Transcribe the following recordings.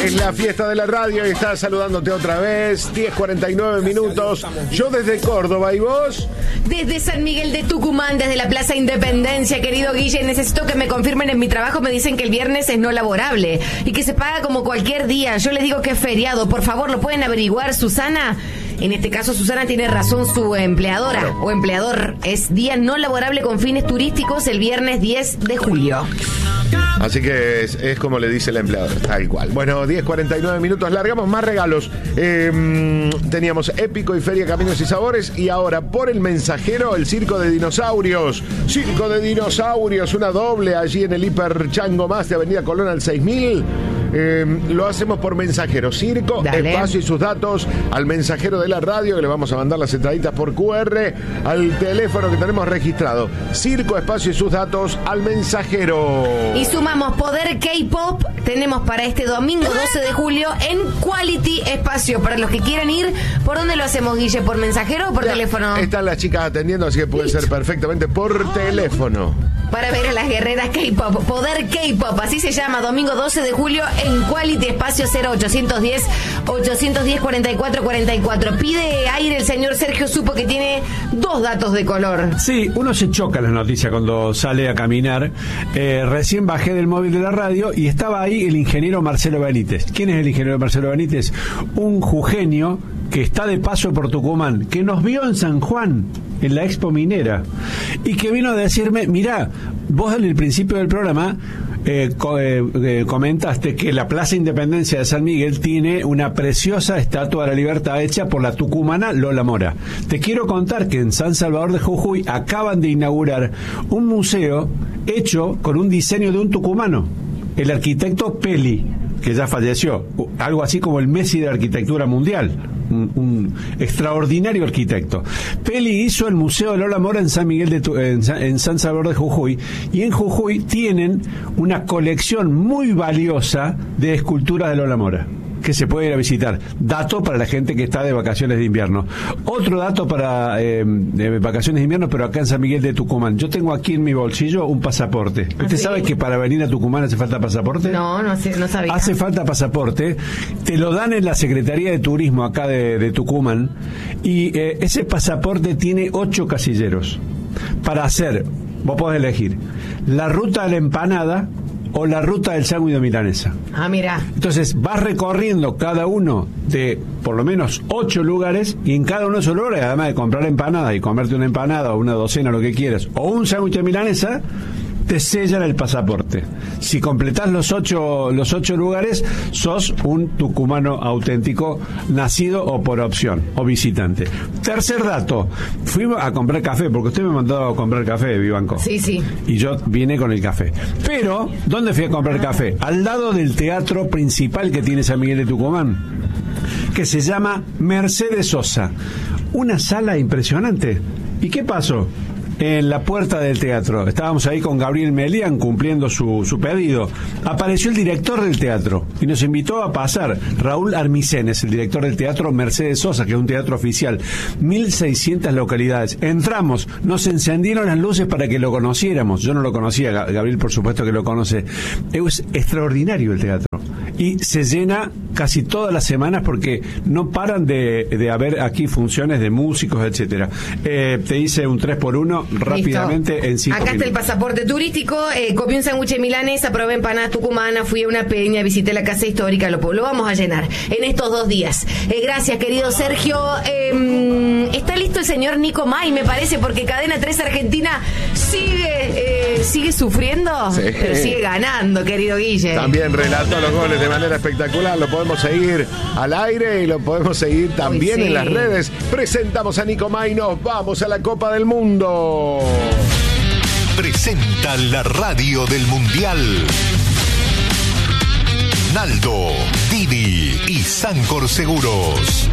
Es la fiesta de la radio y está saludándote otra vez. 10:49 minutos. Yo desde Córdoba, ¿y vos? Desde San Miguel de Tucumán, desde la Plaza Independencia, querido Guille. Necesito que me confirmen en mi trabajo. Me dicen que el viernes es no laborable y que se paga como cualquier día. Yo les digo que es feriado. Por favor, ¿lo pueden averiguar, Susana? En este caso, Susana tiene razón, su empleadora o empleador. Es día no laborable con fines turísticos el viernes 10 de julio. Así que es como le dice la empleadora, tal cual. Bueno, 10:49 minutos, largamos más regalos. Teníamos Épico y Feria Caminos y Sabores, y ahora por el mensajero, el Circo de Dinosaurios. Circo de Dinosaurios, una doble allí en el Hiper Chango Más de Avenida Colón al 6000. Lo hacemos por mensajero. Circo, dale. Espacio y sus datos al mensajero de la radio, que le vamos a mandar las entraditas por QR al teléfono que tenemos registrado. Circo, espacio y sus datos al mensajero. Y sumamos Poder K-Pop. Tenemos para este domingo 12 de julio en Quality Espacio. Para los que quieran ir, ¿por dónde lo hacemos, Guille? ¿Por mensajero o por teléfono? Están las chicas atendiendo, así que puede ser perfectamente por teléfono. Para ver a las guerreras K-Pop. Poder K-Pop, así se llama, domingo 12 de julio en Quality Espacio 0810-810-4444. Pide aire el señor Sergio Supo, que tiene dos datos de color. Sí, uno se choca en las noticias cuando sale a caminar. Recién bajé del móvil de la radio y estaba ahí el ingeniero Marcelo Benítez. ¿Quién es el ingeniero Marcelo Benítez? Un jujeño que está de paso por Tucumán, que nos vio en San Juan, en la Expo Minera, y que vino a decirme, mirá, vos en el principio del programa comentaste que la Plaza Independencia de San Miguel tiene una preciosa estatua de la libertad hecha por la tucumana Lola Mora. Te quiero contar que en San Salvador de Jujuy acaban de inaugurar un museo hecho con un diseño de un tucumano, el arquitecto Peli, que ya falleció, algo así como el Messi de la arquitectura mundial, un extraordinario arquitecto. Peli hizo el Museo de Lola Mora en San Miguel en San Salvador de Jujuy, y en Jujuy tienen una colección muy valiosa de esculturas de Lola Mora que se puede ir a visitar. Dato para la gente que está de vacaciones de invierno. Otro dato para de vacaciones de invierno, pero acá en San Miguel de Tucumán. Yo tengo aquí en mi bolsillo un pasaporte. ¿Usted sabe que para venir a Tucumán hace falta pasaporte? No sabía. Hace falta pasaporte. Te lo dan en la Secretaría de Turismo acá de Tucumán, y ese pasaporte tiene 8 casilleros para hacer. Vos podés elegir la ruta de la empanada o la ruta del sándwich de milanesa. Ah, mira. Entonces vas recorriendo cada uno de por lo menos 8 lugares, y en cada uno de esos lugares, además de comprar empanada y comerte una empanada o una docena, lo que quieras, o un sándwich de milanesa, te sellan el pasaporte. Si completás los 8 lugares, sos un tucumano auténtico, nacido o por opción, o visitante. Tercer dato, fuimos a comprar café, porque usted me mandó a comprar café, Vivanco. Sí. Y yo vine con el café. Pero, ¿dónde fui a comprar café? Al lado del teatro principal que tiene San Miguel de Tucumán, que se llama Mercedes Sosa. Una sala impresionante. ¿Y qué pasó? En la puerta del teatro, estábamos ahí con Gabriel Melián cumpliendo su pedido. Apareció el director del teatro y nos invitó a pasar. Raúl Armisen es el director del teatro Mercedes Sosa, que es un teatro oficial. 1.600 localidades. Entramos, nos encendieron las luces para que lo conociéramos. Yo no lo conocía, Gabriel por supuesto que lo conoce. Es extraordinario el teatro. Y se llena casi todas las semanas porque no paran de haber aquí funciones de músicos, etcétera. Te hice un 3x1 rápidamente. Listo. En 5 Acá minutos. está el pasaporte turístico. Comí un sándwich de milanesa, probé empanadas tucumanas, fui a una peña, visité la casa histórica. Lo vamos a llenar en estos 2 días. Gracias, querido Sergio. Está listo el señor Nico May, me parece, porque Cadena 3 Argentina sigue sufriendo, sí, pero sigue ganando, querido Guille. También relató los goles de manera espectacular. Lo podemos seguir al aire y lo podemos seguir también en las redes. Presentamos a Nico May, nos vamos a la Copa del Mundo. Presenta la radio del Mundial. Naldo, Didi y Sancor Seguros.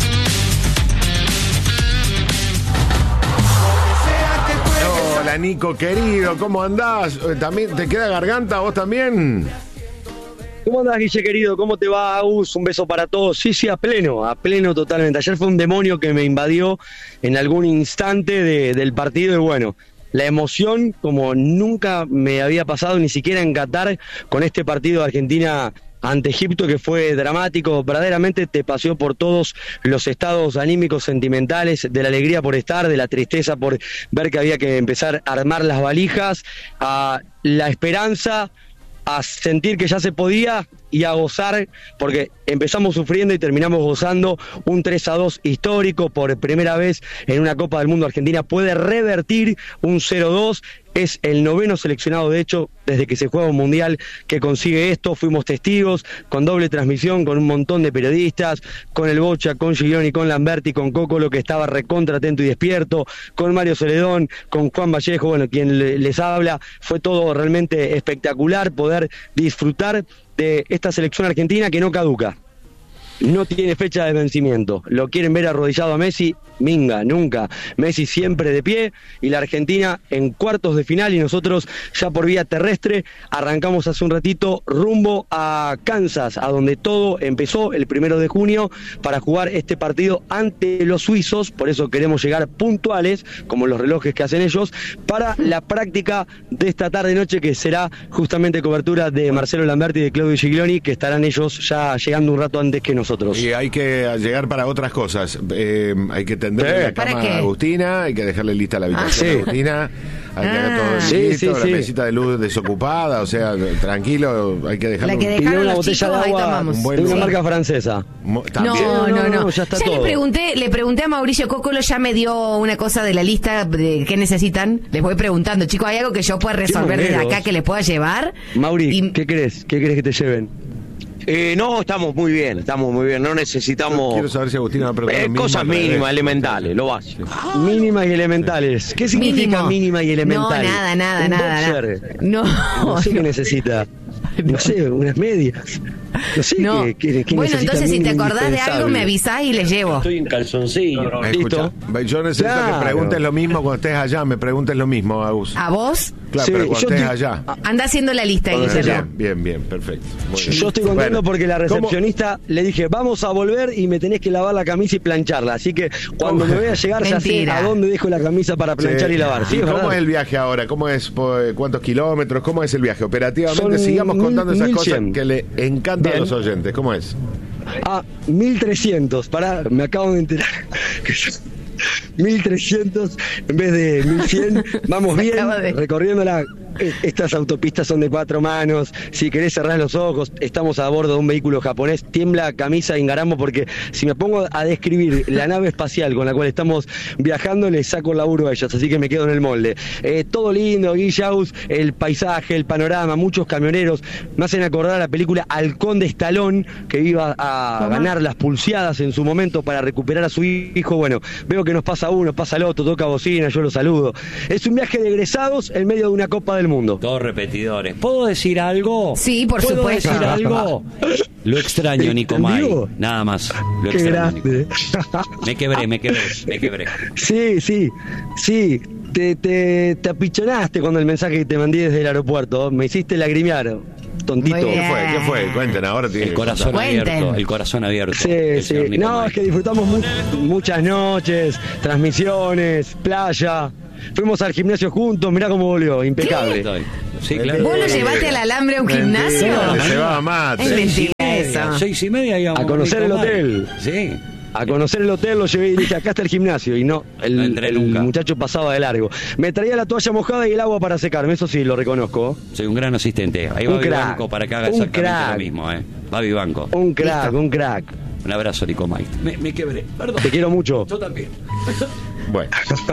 Hola Nico, querido, ¿cómo andás? ¿También te queda garganta vos también? ¿Cómo andás, Guille, querido? ¿Cómo te va, Agus? Un beso para todos. Sí, a pleno totalmente. Ayer fue un demonio que me invadió en algún instante del partido, y bueno, la emoción como nunca me había pasado, ni siquiera en Qatar, con este partido de Argentina ante Egipto, que fue dramático, verdaderamente te paseó por todos los estados anímicos, sentimentales, de la alegría por estar, de la tristeza por ver que había que empezar a armar las valijas, a la esperanza, a sentir que ya se podía y a gozar, porque empezamos sufriendo y terminamos gozando un 3-2 histórico. Por primera vez en una Copa del Mundo Argentina puede revertir un 0-2, es el 9º seleccionado, de hecho, desde que se juega un mundial que consigue esto. Fuimos testigos, con doble transmisión, con un montón de periodistas, con el Bocha, con Giglioni, con Lamberti, con Cocolo, que estaba recontra atento y despierto, con Mario Celedón, con Juan Vallejo, bueno, quien les habla. Fue todo realmente espectacular poder disfrutar de esta selección argentina que no caduca, no tiene fecha de vencimiento. Lo quieren ver arrodillado a Messi, minga, nunca. Messi siempre de pie, y la Argentina en cuartos de final, y nosotros ya por vía terrestre arrancamos hace un ratito rumbo a Kansas, a donde todo empezó el 1 de junio para jugar este partido ante los suizos. Por eso queremos llegar puntuales, como los relojes que hacen ellos, para la práctica de esta tarde-noche, que será justamente cobertura de Marcelo Lamberti y de Claudio Giglioni, que estarán ellos ya llegando un rato antes que nosotros. Y hay que llegar para otras cosas. Hay que tenderle la cama a Agustina, hay que dejarle lista la habitación de Agustina, hay que hacer todo listo, la mesita de luz desocupada, o sea, tranquilo, hay que dejarle una botella de agua de una marca francesa. No, ya está todo. Le pregunté a Mauricio Cocolo, ya me dio una cosa de la lista de qué necesitan. Les voy preguntando, chicos, ¿hay algo que yo pueda resolver desde acá que les pueda llevar? Mauri, ¿qué crees? ¿Qué crees que te lleven? No, estamos muy bien, no necesitamos... Quiero saber si Agustín va a preguntar cosas mínimas, elementales, lo básico. Mínimas y elementales. ¿Qué significa mínima y elemental? No, nada. No sé qué necesita. No sé, unas medias. No sé qué bueno, entonces si te acordás de algo me avisás y le llevo. Estoy en calzoncillo. Escucha, yo necesito que preguntes lo mismo cuando estés allá. Me preguntes lo mismo, Agus. ¿A vos? Claro, pero cuando estés allá. Anda haciendo la lista ahí. Bien, perfecto. Yo estoy contento porque la recepcionista le dije, vamos a volver y me tenés que lavar la camisa y plancharla. Así que cuando me voy a llegar ya sé a dónde dejo la camisa para planchar y lavar. ¿Sí, ¿Cómo es el viaje ahora? ¿Cómo es? ¿Cuántos kilómetros? ¿Cómo es el viaje? Operativamente, sigamos contando esas cosas que le encantan a los oyentes. ¿Cómo es? 1300. Pará, me acabo de enterar. 1300 en vez de 1100. Vamos bien, recorriéndola. Estas autopistas son de 4 manos. Si querés cerrar los ojos, estamos a bordo de un vehículo japonés. Tiembla camisa Ingaramo, porque si me pongo a describir la nave espacial con la cual estamos viajando, les saco el laburo a ellos, así que me quedo en el molde. Todo lindo, Guillaus, el paisaje, el panorama, muchos camioneros. Me hacen acordar a la película Halcón de Stallone, que iba a ganar las pulseadas en su momento para recuperar a su hijo. Bueno, veo que nos pasa uno, pasa el otro, toca bocina, yo lo saludo. Es un viaje de egresados en medio de una Copa del Mundo. Todos repetidores. ¿Puedo decir algo? Sí, por supuesto. ¿Puedo decir algo? Lo extraño, Nico May. Nada más. Lo Qué extraño. grande. Me quebré. Sí. Te apichonaste con el mensaje que te mandé desde el aeropuerto. Me hiciste lagrimear. Tontito. ¿Qué fue? Cuenten, ahora tiene el corazón abierto. Sí. No, es que disfrutamos muchas noches, transmisiones, playa. Fuimos al gimnasio juntos, mirá cómo volvió, impecable. Sí, claro. ¿Vos lo llevaste al alambre a un gimnasio? Le llevaba más. Es mentira eso. 6:30 íbamos a conocer el hotel. Sí. A conocer el hotel, lo llevé y dije, acá está el gimnasio. Y no, el muchacho pasaba de largo. Me traía la toalla mojada y el agua para secarme, eso sí, lo reconozco. Soy un gran asistente. Ahí va Vivanco para que haga exactamente lo mismo, Va Vivanco. Un crack. Un abrazo, Nico May. Me quebré, perdón. Te quiero mucho. Yo también. Bueno.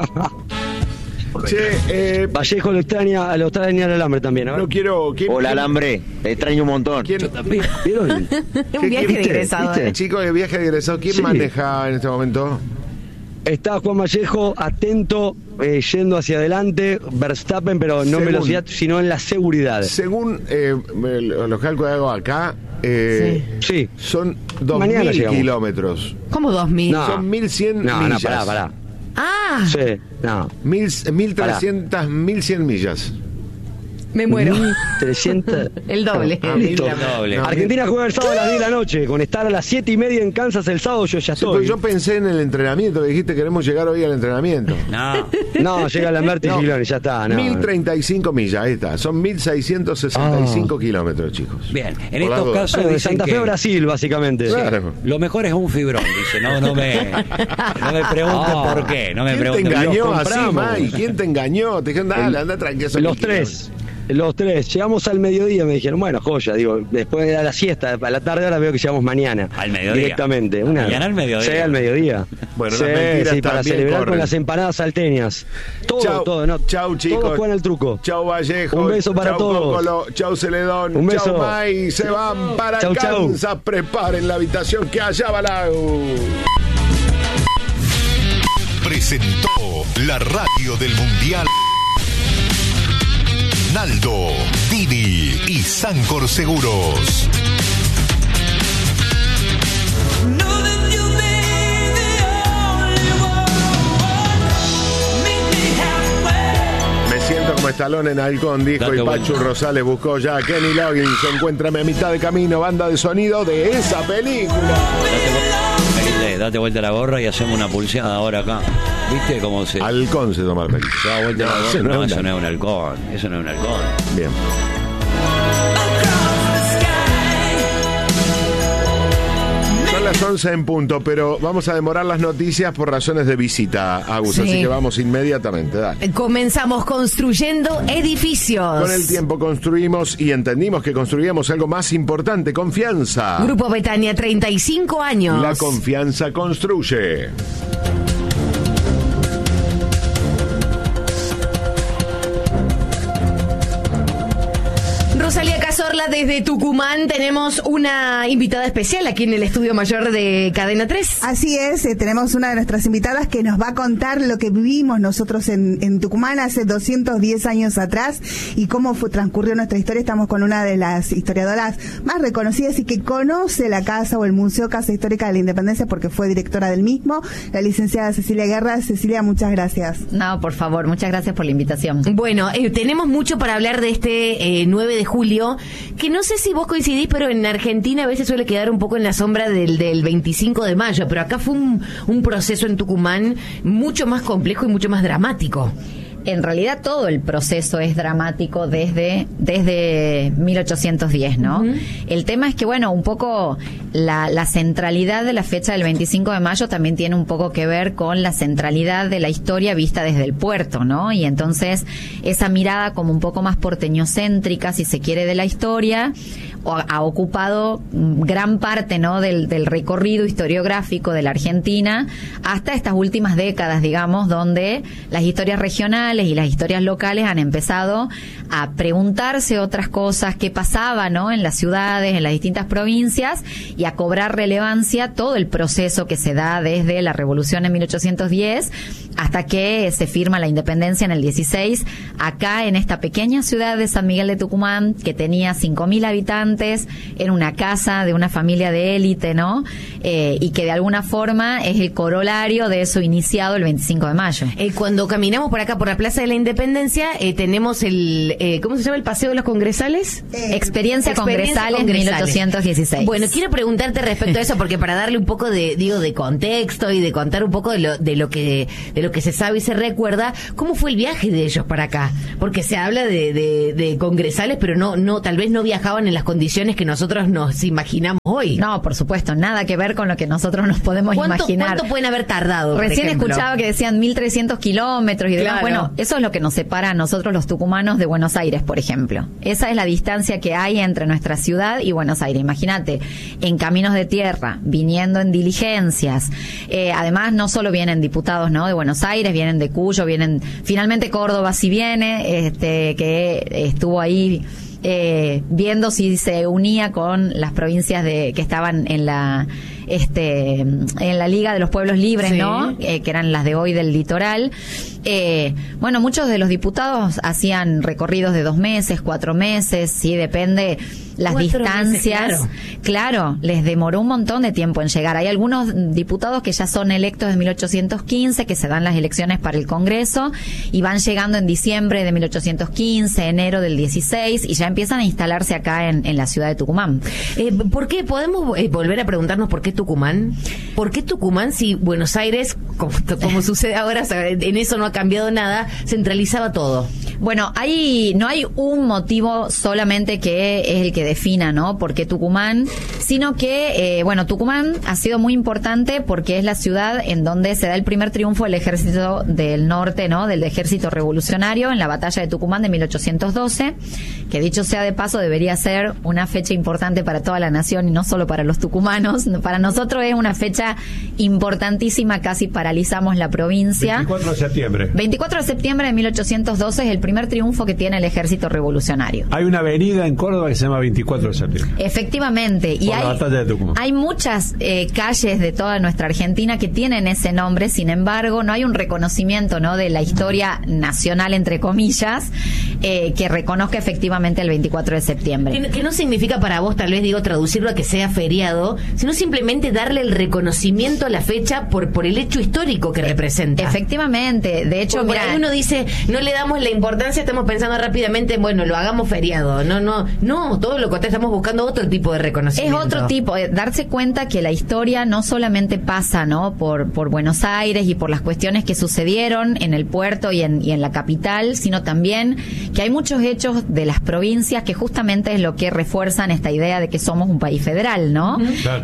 Vallejo lo extraña al alambre también, ¿no? No quiero... Hola, alambre. Te extraño un montón. Yo también. ¿Vieron? Un viaje de egresado. Chicos, el viaje de egresado, ¿quién maneja en este momento? Está Juan Vallejo atento, yendo hacia adelante, Verstappen, pero no en velocidad, sino en la seguridad. Según los cálculos que hago acá, sí. Son 2.000 kilómetros. ¿Cómo 2.000? No. Son 1.100 millas. No, pará. Ah. Sí, no. 1.300, 1.100 millas. Me muero. 1.300. El doble. Listo. El doble. Argentina juega el sábado a las 10 de la noche. Con estar a las 7:30 en Kansas el sábado, yo ya estoy. Yo pensé en el entrenamiento, que dijiste queremos llegar hoy al entrenamiento. No, llega Lamberti y Giloni, ya está. 1035 millas, ahí está. Son 1665 kilómetros, chicos. Bien, en estos casos de dicen Santa Fe a Brasil, básicamente. Claro. Lo mejor es un fibrón, dice. No me preguntes por qué. No me ¿Quién te preguntes. engañó así, May? ¿Quién te engañó? Te dijeron, dale, anda tranquilo. Los tres, llegamos al mediodía, me dijeron, bueno, joya, digo, después de la siesta, a la tarde ahora veo que llegamos mañana. Al mediodía. Directamente. Mañana al mediodía. Sí, al mediodía. Bueno, sí, las mentiras para también celebrar corren. con las empanadas salteñas. Todo, ¿no? Chau, chicos. Todos juegan al truco. Chau, Vallejo. Un beso para chau, todos. Cócolo. Chau, Celedón. Un beso. Chau, May. Se van para Chau, Kansas. Preparen la habitación que allá va la... Presentó la radio del Mundial. Naldo, Didi y Sancor Seguros. Me siento como Stallone en Halcón, dijo, Date y Pachu vuelta. Rosales buscó ya a Kenny Loggins. Encuéntrame a mitad de camino, banda de sonido de esa película. Date vuelta la gorra y hacemos una pulseada ahora acá. ¿Viste cómo se Halcón se toma el película. se da vuelta la gorra? eso no es Eso no es un halcón. Eso no es un halcón. Bien. Son las 11 en punto, pero vamos a demorar las noticias por razones de visita, Agus, Sí. así que vamos inmediatamente, dale. Comenzamos construyendo edificios. Con el tiempo construimos y entendimos que construíamos algo más importante, confianza. Grupo Betania, 35 años. La confianza construye. Rosalía Cazorla desde Tucumán. Tenemos una invitada especial aquí en el estudio mayor de Cadena 3. Así es, tenemos una de nuestras invitadas que nos va a contar lo que vivimos nosotros en Tucumán hace 210 años atrás y cómo transcurrió nuestra historia. Estamos con una de las historiadoras más reconocidas y que conoce la casa o el Museo Casa Histórica de la Independencia porque fue directora del mismo, la licenciada Cecilia Guerra. Cecilia, muchas gracias. No, por favor, muchas gracias por la invitación. Bueno, tenemos mucho para hablar de este 9 de julio, que no sé si vos coincidís, pero en Argentina a veces suele quedar un poco en la sombra del 25 de mayo, pero acá fue un proceso en Tucumán mucho más complejo y mucho más dramático. En realidad todo el proceso es dramático desde 1810, ¿no? Uh-huh. El tema es que, bueno, un poco la centralidad de la fecha del 25 de mayo también tiene un poco que ver con la centralidad de la historia vista desde el puerto, ¿no? Y entonces esa mirada como un poco más porteñocéntrica, si se quiere, de la historia, ha ocupado gran parte, ¿no?, del recorrido historiográfico de la Argentina hasta estas últimas décadas, digamos, donde las historias regionales y las historias locales han empezado a preguntarse otras cosas que pasaban, ¿no?, en las ciudades, en las distintas provincias, y a cobrar relevancia todo el proceso que se da desde la Revolución en 1810 hasta que se firma la independencia en el 16, acá en esta pequeña ciudad de San Miguel de Tucumán, que tenía 5.000 habitantes, en una casa de una familia de élite, ¿no? Y que de alguna forma es el corolario de eso iniciado el 25 de mayo. Cuando caminamos por acá, por la Plaza de la Independencia, tenemos ¿cómo se llama? ¿El Paseo de los Congresales? Experiencia Congresales 1816. Bueno, quiero preguntarte respecto a eso, porque para darle un poco de contexto y de contar un poco de lo que se sabe y se recuerda, ¿cómo fue el viaje de ellos para acá? Porque se habla de congresales, pero no tal vez no viajaban en las condiciones que nosotros nos imaginamos hoy. No, por supuesto, nada que ver con lo que nosotros nos podemos imaginar. ¿Cuánto pueden haber tardado? Recién escuchaba que decían 1.300 kilómetros y demás. Claro. Bueno, eso es lo que nos separa a nosotros los tucumanos de Buenos Aires, por ejemplo. Esa es la distancia que hay entre nuestra ciudad y Buenos Aires. Imagínate, en caminos de tierra, viniendo en diligencias. Además, no solo vienen diputados, ¿no?, de Buenos Aires, vienen de Cuyo, vienen... Finalmente Córdoba sí viene, que estuvo ahí... viendo si se unía con las provincias que estaban en en la Liga de los Pueblos Libres, ¿no? Que eran las de hoy del litoral. Bueno, muchos de los diputados hacían recorridos de 2 meses, 4 meses, sí, depende las 4 distancias. meses, claro, les demoró un montón de tiempo en llegar. Hay algunos diputados que ya son electos de 1815, que se dan las elecciones para el Congreso y van llegando en diciembre de 1815, enero del 16 y ya empiezan a instalarse acá en la ciudad de Tucumán. ¿Por qué? ¿Podemos volver a preguntarnos por qué Tucumán? ¿Por qué Tucumán si Buenos Aires, como sucede ahora, o sea, en eso no ha cambiado nada, centralizaba todo? Bueno, no hay un motivo solamente que es el que defina, ¿no? ¿Por qué Tucumán? Sino que, Tucumán ha sido muy importante porque es la ciudad en donde se da el primer triunfo del ejército del norte, ¿no? Del ejército revolucionario en la batalla de Tucumán de 1812, que dicho sea de paso debería ser una fecha importante para toda la nación y no solo para los tucumanos. Para nosotros es una fecha importantísima, casi paralizamos la provincia. 24 de septiembre. 24 de septiembre de 1812 es el primer triunfo que tiene el ejército revolucionario. Hay una avenida en Córdoba que se llama 24 de septiembre. Efectivamente. Y la batalla de Tucumán. Hay muchas calles de toda nuestra Argentina que tienen ese nombre, sin embargo, no hay un reconocimiento, ¿no? De la historia nacional, entre comillas, que reconozca efectivamente el 24 de septiembre. Que no significa para vos, tal vez, traducirlo a que sea feriado, sino simplemente darle el reconocimiento a la fecha por el hecho histórico que representa. Efectivamente. De hecho, por ahí uno dice, no le damos la importancia, estamos pensando rápidamente, bueno, lo hagamos feriado. No, todo lo contrario, estamos buscando otro tipo de reconocimiento. Es otro tipo, darse cuenta que la historia no solamente pasa, ¿no? por Buenos Aires y por las cuestiones que sucedieron en el puerto y en la capital, sino también que hay muchos hechos de las provincias que justamente es lo que refuerzan esta idea de que somos un país federal, ¿no? Claro.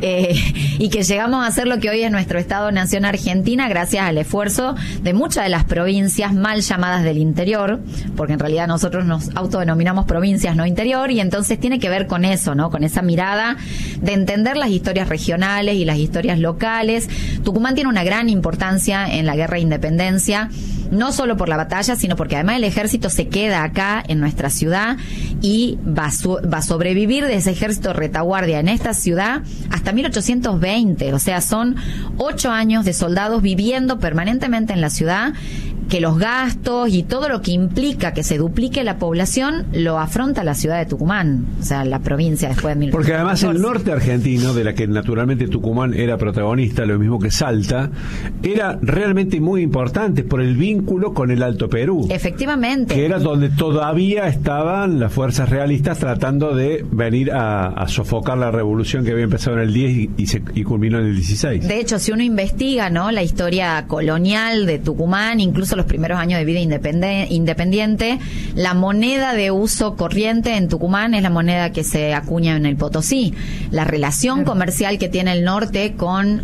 Y que llegamos a ser lo que hoy es nuestro Estado-Nación Argentina gracias al esfuerzo de muchas de las provincias mal llamadas del interior, porque en realidad nosotros nos autodenominamos provincias, no interior, y entonces tiene que ver con eso, ¿no? Con esa mirada de entender las historias regionales y las historias locales. Tucumán tiene una gran importancia en la guerra de independencia, no solo por la batalla, sino porque además el ejército se queda acá en nuestra ciudad y va a sobrevivir de ese ejército retaguardia en esta ciudad hasta 1820, o sea, son 8 años de soldados viviendo permanentemente en la ciudad, que los gastos y todo lo que implica que se duplique la población lo afronta la ciudad de Tucumán, o sea, la provincia después de 1814. Porque además el norte argentino, de la que naturalmente Tucumán era protagonista, lo mismo que Salta, era realmente muy importante por el vínculo con el Alto Perú. Efectivamente. Que era donde todavía estaban las fuerzas realistas tratando de venir a sofocar la revolución que había empezado en el 10 y culminó en el 16. De hecho, si uno investiga, ¿no?, la historia colonial de Tucumán, incluso los primeros años de vida independiente, la moneda de uso corriente en Tucumán es la moneda que se acuña en el Potosí. La relación comercial que tiene el norte con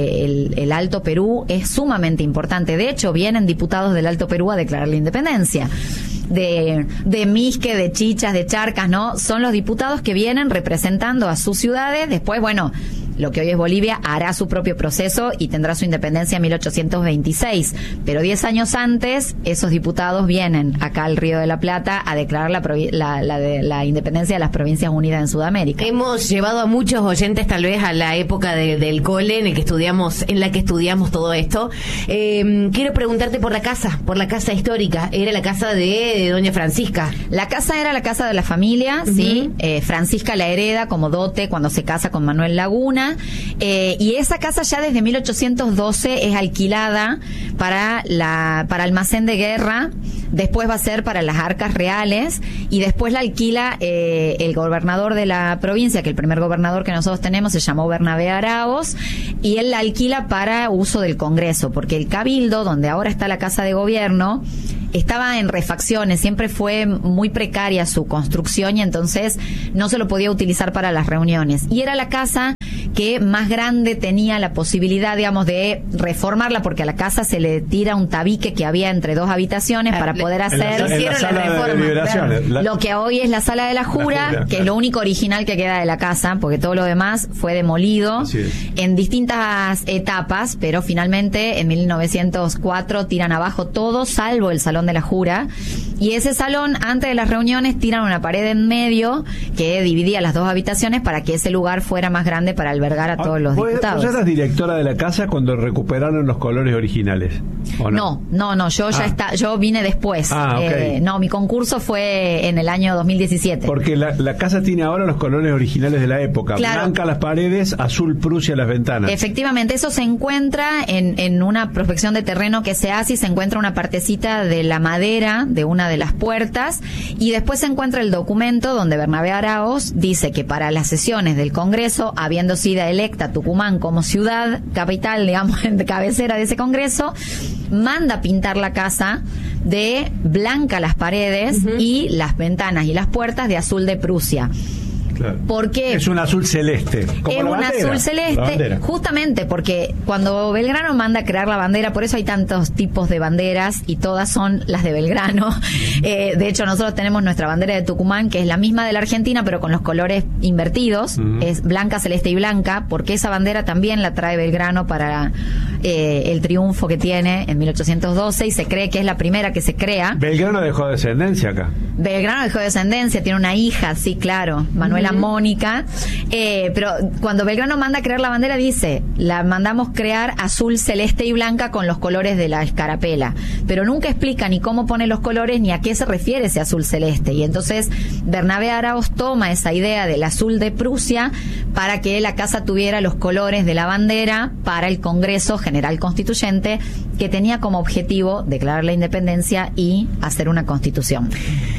el Alto Perú es sumamente importante. De hecho, vienen diputados del Alto Perú a declarar la independencia. De Misque, de Chichas, de Charcas, ¿no? Son los diputados que vienen representando a sus ciudades. Después, bueno, lo que hoy es Bolivia hará su propio proceso y tendrá su independencia en 1826. Pero 10 años antes, esos diputados vienen acá al Río de la Plata a declarar la independencia de las Provincias Unidas en Sudamérica. Hemos llevado a muchos oyentes tal vez a la época del cole en la que estudiamos todo esto. Quiero preguntarte por la casa histórica. Era la casa de doña Francisca. La casa era la casa de la familia, ¿sí? Francisca la hereda como dote cuando se casa con Manuel Laguna. Y esa casa ya desde 1812 es alquilada para almacén de guerra, después va a ser para las arcas reales y después la alquila el gobernador de la provincia, que el primer gobernador que nosotros tenemos se llamó Bernabé Araoz, y él la alquila para uso del Congreso, porque el Cabildo, donde ahora está la Casa de Gobierno, estaba en refacciones, siempre fue muy precaria su construcción y entonces no se lo podía utilizar para las reuniones. Y era la casa que más grande tenía la posibilidad, digamos, de reformarla, porque a la casa se le tira un tabique que había entre 2 habitaciones para poder hacer lo que hoy es la Sala de la Jura, que es lo único original que queda de la casa, porque todo lo demás fue demolido en distintas etapas, pero finalmente en 1904 tiran abajo todo, salvo el Salón de la Jura, y ese salón, antes de las reuniones, tiran una pared en medio que dividía las 2 habitaciones para que ese lugar fuera más grande para albergar albergar a todos los diputados. ¿Vos eras directora de la casa cuando recuperaron los colores originales? ¿O no? No, yo vine después. Okay. No, mi concurso fue en el año 2017. Porque la casa tiene ahora los colores originales de la época. Claro. Blanca las paredes, azul Prusia las ventanas. Efectivamente, eso se encuentra en una prospección de terreno que se hace, y se encuentra una partecita de la madera de una de las puertas, y después se encuentra el documento donde Bernabé Araoz dice que para las sesiones del Congreso, habiendo sido electa Tucumán como ciudad capital, digamos, de cabecera de ese Congreso, manda pintar la casa de blanca las paredes y las ventanas y las puertas de azul de Prusia. Claro. Porque es un azul celeste. Es un azul celeste, justamente porque cuando Belgrano manda a crear la bandera, por eso hay tantos tipos de banderas y todas son las de Belgrano. De hecho, nosotros tenemos nuestra bandera de Tucumán, que es la misma de la Argentina, pero con los colores invertidos. Es blanca, celeste y blanca, porque esa bandera también la trae Belgrano para el triunfo que tiene en 1812, y se cree que es la primera que se crea. Belgrano dejó descendencia acá. Belgrano dejó descendencia, tiene una hija, sí, claro, Manuela Mónica, pero cuando Belgrano manda a crear la bandera dice, la mandamos crear azul, celeste y blanca con los colores de la escarapela, pero nunca explica ni cómo pone los colores ni a qué se refiere ese azul celeste, y entonces Bernabé Araoz toma esa idea del azul de Prusia para que la casa tuviera los colores de la bandera para el Congreso General Constituyente, que tenía como objetivo declarar la independencia y hacer una constitución.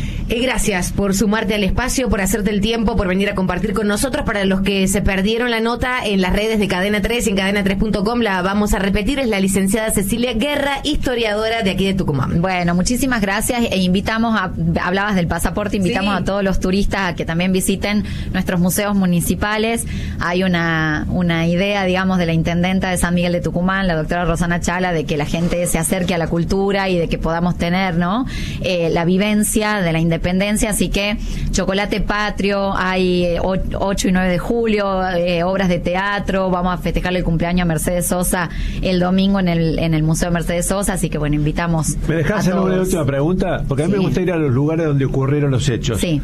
Gracias por sumarte al espacio, por hacerte el tiempo, por venir a compartir con nosotros. Para los que se perdieron la nota en las redes de Cadena 3 y en cadena3.com, la vamos a repetir. Es la licenciada Cecilia Guerra, historiadora de aquí de Tucumán. Bueno, muchísimas gracias, e invitamos hablabas del pasaporte, invitamos a todos los turistas a que también visiten nuestros museos municipales. Hay una idea, digamos, de la intendenta de San Miguel de Tucumán, la doctora Rosana Chala, de que la gente se acerque a la cultura y de que podamos tener, ¿no?, la vivencia de la independencia, así que chocolate patrio, hay 8 y 9 de julio, obras de teatro, vamos a festejarle el cumpleaños a Mercedes Sosa el domingo en el Museo Mercedes Sosa, así que bueno, invitamos. ¿Me dejás hacer una última pregunta? Porque a mí me gusta ir a los lugares donde ocurrieron los hechos. Sí.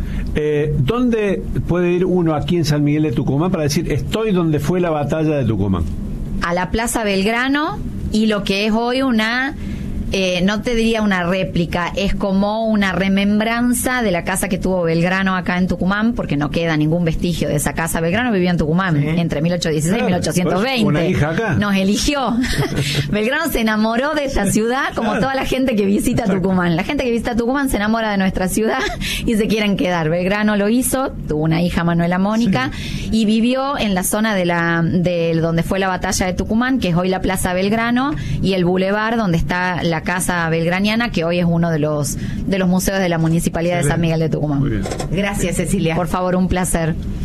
¿Dónde puede ir uno aquí en San Miguel de Tucumán para decir, estoy donde fue la batalla de Tucumán? A la Plaza Belgrano, y lo que es hoy una... no te diría una réplica, es como una remembranza de la casa que tuvo Belgrano acá en Tucumán, porque no queda ningún vestigio de esa casa. Belgrano vivió en Tucumán entre 1816 y 1820. Una hija acá. Nos eligió. Belgrano se enamoró de esta ciudad, como toda la gente que visita Tucumán. La gente que visita Tucumán se enamora de nuestra ciudad y se quieren quedar. Belgrano lo hizo, tuvo una hija, Manuela Mónica, y vivió en la zona de donde fue la batalla de Tucumán, que es hoy la Plaza Belgrano, y el bulevar donde está la Casa Belgraniana, que hoy es uno de los museos de la Municipalidad de San Miguel de Tucumán. Muy bien. Gracias, Cecilia. Por favor, un placer.